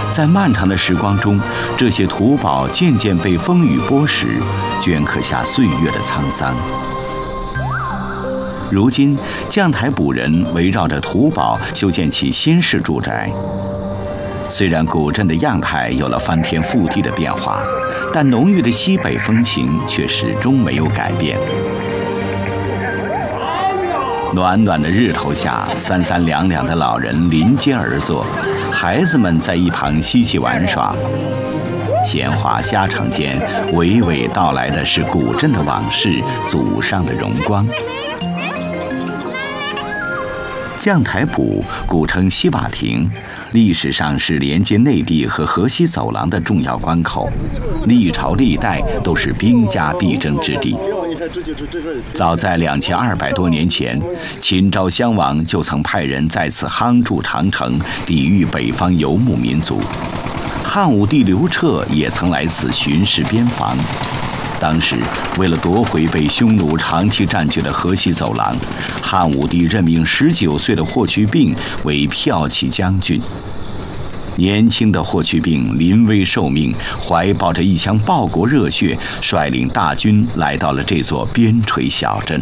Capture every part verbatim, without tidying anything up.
在漫长的时光中，这些土堡渐渐被风雨剥蚀，镌刻下岁月的沧桑。如今，将台堡人围绕着土堡修建起新式住宅。虽然古镇的样态有了翻天覆地的变化，但浓郁的西北风情却始终没有改变。暖暖的日头下，三三两两的老人临街而坐，孩子们在一旁嬉戏玩耍。闲话家常间，娓娓道来的是古镇的往事，祖上的荣光。将台堡，古称西瓦亭，历史上是连接内地和河西走廊的重要关口，历朝历代都是兵家必争之地。早在两千二百多年前，秦昭襄王就曾派人在此夯筑长城，抵御北方游牧民族。汉武帝刘彻也曾来此巡视边防。当时，为了夺回被匈奴长期占据的河西走廊，汉武帝任命十九岁的霍去病为骠骑将军。年轻的霍去病临危受命，怀抱着一腔报国热血，率领大军来到了这座边陲小镇。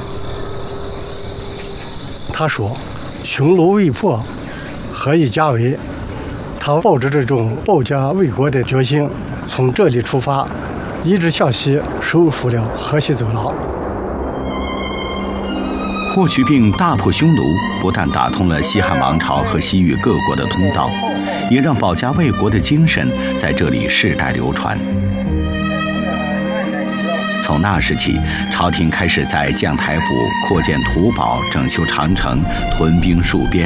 他说：“匈奴未破，何以家为？”他抱着这种保家卫国的决心，从这里出发，一直向西收复了河西走廊。 霍去病大破匈奴，不但打通了西汉王朝和西域各国的通道，也让保家卫国的精神在这里世代流传。从那时起，朝廷开始在将台堡扩建土堡，整修长城，屯兵戍边。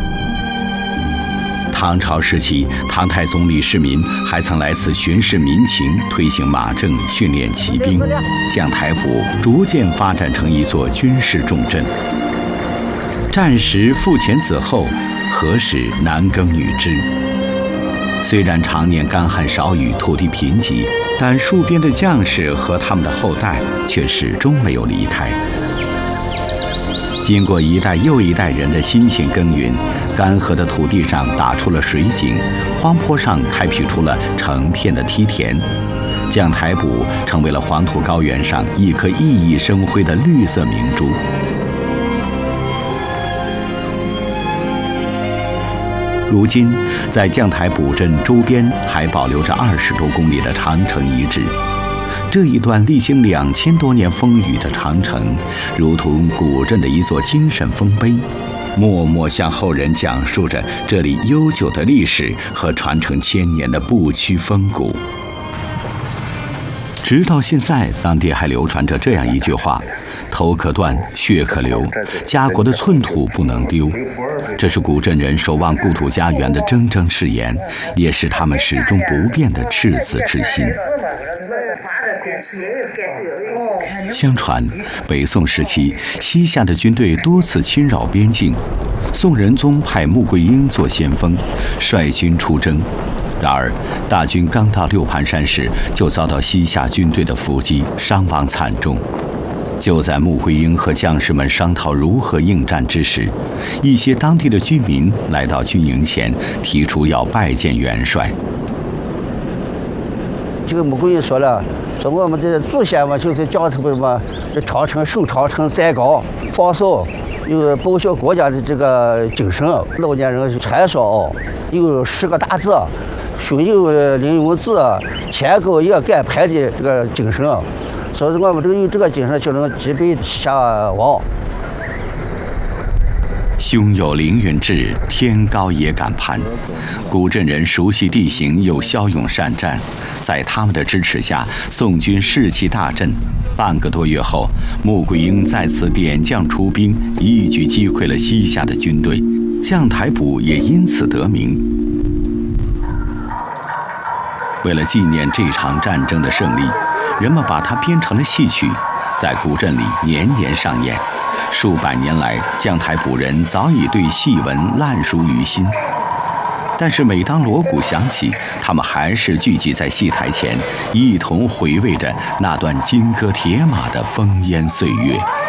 唐朝时期，唐太宗李世民还曾来此巡视民情，推行马政，训练骑兵。将台堡逐渐发展成一座军事重镇。战时父前子后，何时男耕女织？虽然常年干旱少雨，土地贫瘠，但戍边的将士和他们的后代却始终没有离开。经过一代又一代人的辛勤耕耘，干涸的土地上打出了水井，荒坡上开辟出了成片的梯田，将台堡成为了黄土高原上一颗熠熠生辉的绿色明珠。如今，在将台堡镇周边还保留着二十多公里的长城遗址。这一段历经两千多年风雨的长城，如同古镇的一座精神丰碑，默默向后人讲述着这里悠久的历史和传承千年的不屈风骨。直到现在，当地还流传着这样一句话：头可断，血可流，家国的寸土不能丢。这是古镇人守望故土家园的铮铮誓言，也是他们始终不变的赤子之心。相传，北宋时期，西夏的军队多次侵扰边境，宋仁宗派穆桂英做先锋，率军出征。然而，大军刚到六盘山时，就遭到西夏军队的伏击，伤亡惨重。就在穆桂英和将士们商讨如何应战之时，一些当地的居民来到军营前，提出要拜见元帅。 这个穆桂英说了，说我们这祖先嘛，就是讲什么这长城守长城站岗防守，有报效国家的这个精神。老年人传说有十个大字：胸有凌云志，天高也敢攀的这个精神。所以我们这个有这个精神，就能击败夏王。 胸有凌云志，天高也敢攀。古镇人熟悉地形，又骁勇善战，在他们的支持下，宋军士气大振。半个多月后，穆桂英再次点将出兵，一举击溃了西夏的军队，将台堡也因此得名。为了纪念这场战争的胜利，人们把它编成了戏曲，在古镇里年年上演。数百年来，将台堡人早已对戏文烂熟于心，但是每当锣鼓响起，他们还是聚集在戏台前，一同回味着那段金戈铁马的烽烟岁月。